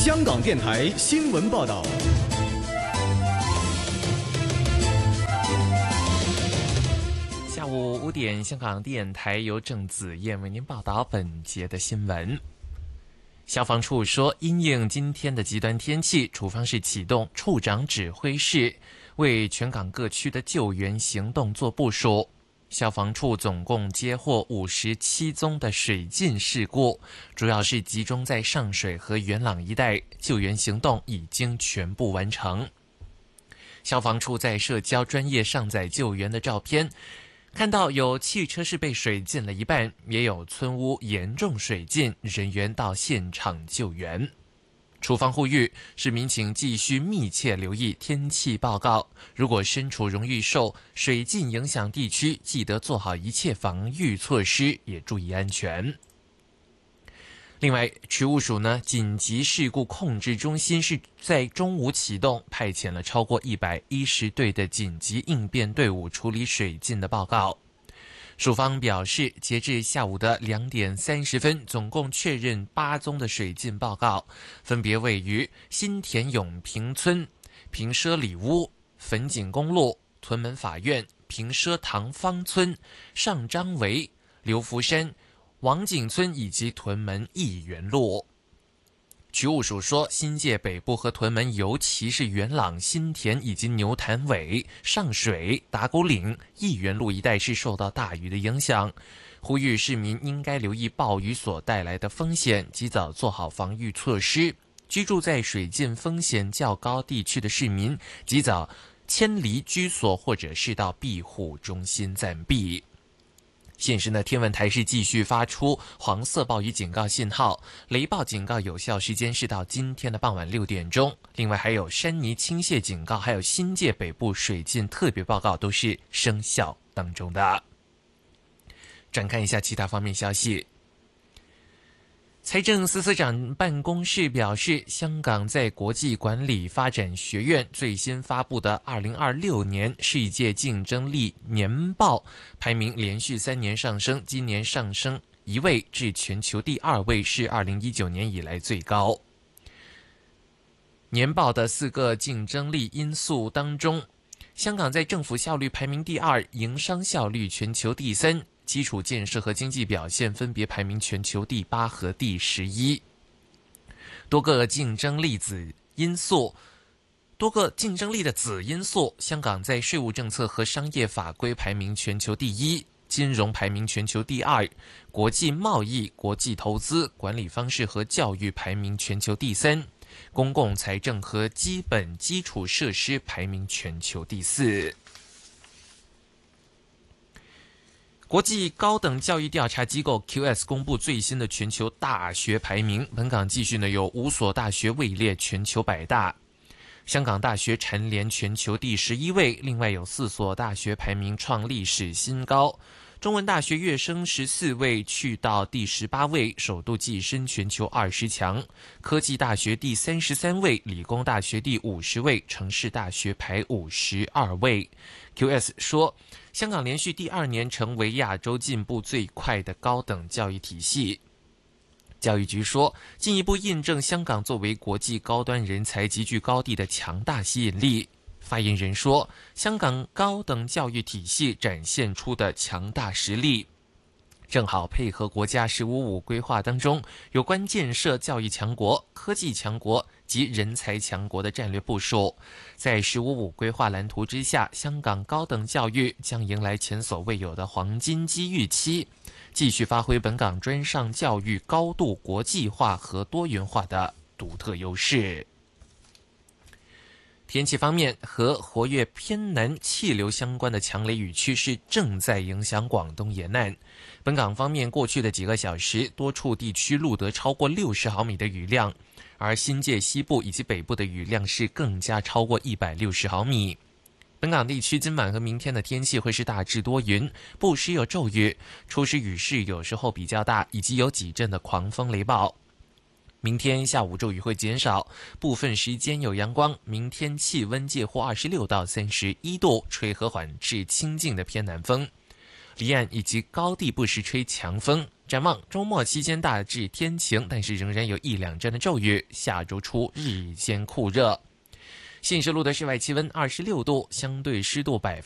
香港电台新闻报道。 下午5点，香港电台由郑子燕为您报道本节的新闻。消防处说，因应今天的极端天气，处方是启动处长指挥室，为全港各区的救援行动做部署。消防处总共接获57宗的水浸事故，主要是集中在上水和元朗一带，救援行动已经全部完成。消防处在社交专页上载救援的照片，看到有汽车是被水浸了一半，也有村屋严重水浸，人员到现场救援。处方呼吁市民请继续密切留意天气报告，如果身处容易受水浸影响地区，记得做好一切防御措施，也注意安全。另外，渠务署紧急事故控制中心是在中午启动，派遣了超过110队的紧急应变队伍处理水浸的报告。署方表示，截至下午的2点30分，总共确认8宗的水浸报告，分别位于新田永平村、平畲里屋、粉锦公路、屯门法院、平畲塘坊村、上张围、刘福山、王景村以及屯门义园路。渠务署说，新界北部和屯门，尤其是元朗、新田以及牛潭尾、上水、打鼓岭、义园路一带是受到大雨的影响，呼吁市民应该留意暴雨所带来的风险，及早做好防御措施。居住在水浸风险较高地区的市民，及早迁离居所，或者是到庇护中心暂避。现时天文台是继续发出黄色暴雨警告信号，雷暴警告有效时间是到今天的傍晚6点钟。另外还有山泥倾泻警告，还有新界北部水浸特别报告都是生效当中的。转看一下其他方面消息。财政司司长办公室表示，香港在国际管理发展学院最新发布的2026年世界竞争力年报排名连续3年上升，今年上升1位至全球第2位，是2019年以来最高。年报的4个竞争力因素当中，香港在政府效率排名第2，营商效率全球第3，基础建设和经济表现分别排名全球第8和第11。多个竞争力的子因素，香港在税务政策和商业法规排名全球第1，金融排名全球第2，国际贸易、国际投资、管理方式和教育排名全球第3，公共财政和基本基础设施排名全球第4。国际高等教育调查机构 QS 公布最新的全球大学排名，本港继续有5所大学位列全球100大，香港大学蝉联全球第11位，另外有4所大学排名创历史新高。中文大学跃升14位，去到第18位，首度跻身全球20强。科技大学第33位，理工大学第50位，城市大学排52位。QS 说，香港连续第2年成为亚洲进步最快的高等教育体系。教育局说，进一步印证香港作为国际高端人才集聚高地的强大吸引力。发言人说，香港高等教育体系展现出的强大实力，正好配合国家“15+5”规划当中有关建设教育强国、科技强国及人才强国的战略部署。在“15+5”规划蓝图之下，香港高等教育将迎来前所未有的黄金机遇期，继续发挥本港专上教育高度国际化和多元化的独特优势。天气方面，和活跃偏南气流相关的强雷雨区是正在影响广东沿岸。本港方面，过去的几个小时，多处地区录得超过60毫米的雨量，而新界西部以及北部的雨量是更加超过160毫米。本港地区今晚和明天的天气会是大致多云，不时有骤雨，初时雨势有时候比较大，以及有几阵的狂风雷暴。明天下午骤雨会减少，部分时间有阳光。明天气温介乎26到31度，吹和缓至清劲的偏南风。 离岸以及高地不时吹强风。展望周末期间大致天晴，但是仍然有一两阵的骤雨。下周初日间酷热。信义路的室外气温26度，相对湿度